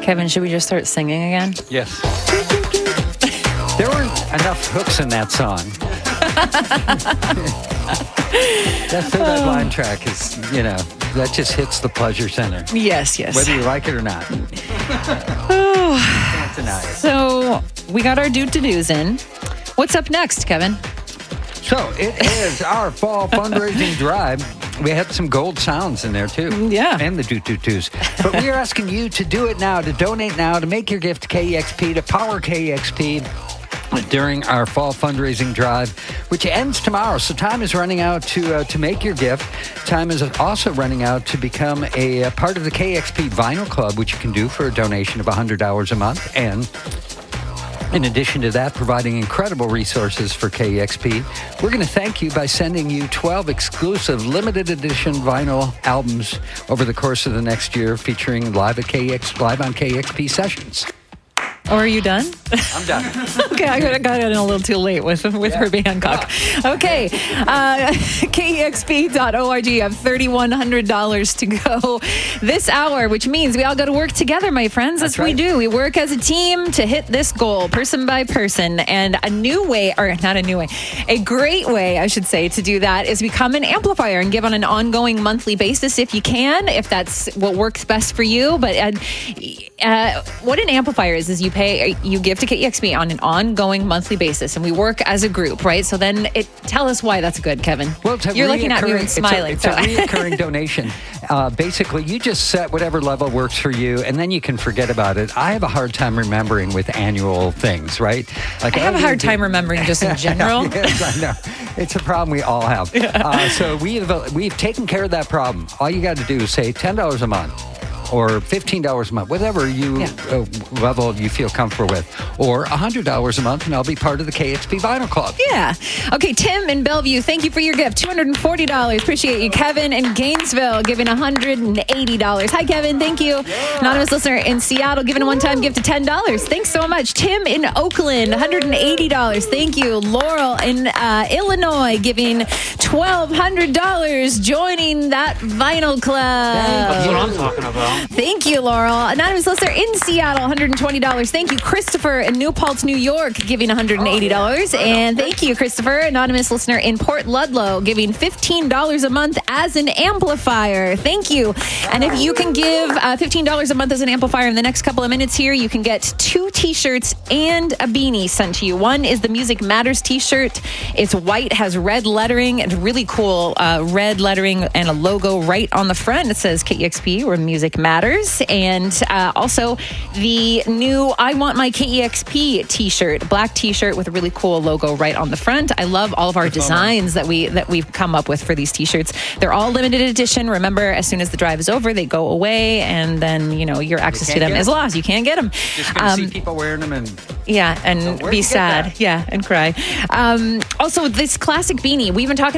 Kevin, should we just start singing again? Yes. There weren't enough hooks in that song. That third line track is, that just hits the pleasure center. Yes. Whether you like it or not. Can't deny it. So we got our do-to-dos in. What's up next, Kevin? So it is our fall fundraising drive. We had some gold sounds in there, too. Yeah. And the do-do-dos. But we are asking you to do it now, to donate now, to make your gift to KEXP, to power KEXP during our fall fundraising drive, which ends tomorrow. So time is running out to make your gift. Time is also running out to become a part of the KEXP Vinyl Club, which you can do for a donation of $100 a month. And in addition to that, providing incredible resources for KEXP, we're going to thank you by sending you 12 exclusive limited edition vinyl albums over the course of the next year, featuring live on KEXP sessions. Or are you done? I'm done. Okay, I got in a little too late with Herbie Hancock. Okay, KEXP.org. You have $3,100 to go this hour, which means we all got to work together, my friends. That's what we do. We work as a team to hit this goal, person by person. And a great way, I should say, to do that is become an amplifier and give on an ongoing monthly basis if you can, if that's what works best for you. But what an amplifier is you give to KEXP on an ongoing monthly basis, and we work as a group, right? So then tell us why that's good, Kevin. Well, you're looking at me and smiling. It's a reoccurring donation. Basically, you just set whatever level works for you, and then you can forget about it. I have a hard time remembering with annual things, right? Like I have a hard time remembering just in general. Yes, I know. It's a problem we all have. Yeah. So we've taken care of that problem. All you got to do is say $10 a month. Or $15 a month, whatever level you feel comfortable with. Or $100 a month, and I'll be part of the KEXP Vinyl Club. Yeah. Okay, Tim in Bellevue, thank you for your gift. $240. Appreciate you. Kevin in Gainesville giving $180. Hi, Kevin. Thank you. Yeah. Anonymous listener in Seattle giving a one-time gift of $10. Thanks so much. Tim in Oakland, $180. Thank you. Laurel in Illinois giving $1,200. Joining that Vinyl Club. That's what I'm talking about. Thank you, Laurel. Anonymous listener in Seattle, $120. Thank you, Christopher in New Paltz, New York, giving $180. And thank you, Christopher. Anonymous listener in Port Ludlow, giving $15 a month as an amplifier. Thank you. And if you can give $15 a month as an amplifier in the next couple of minutes here, you can get 2 T-shirts and a beanie sent to you. One is the Music Matters T-shirt. It's white, has red lettering, and really cool red lettering and a logo right on the front. It says KEXP, or Music Matters. And also the new I Want My KEXP T-shirt, black T-shirt with a really cool logo right on the front. I love all of our designs that we've come up with for these T-shirts. They're all limited edition. Remember, as soon as the drive is over, they go away, and then your access to them is lost. You can't get them. Just gonna see people wearing them and be sad, and cry. Also, this classic beanie. We've been talking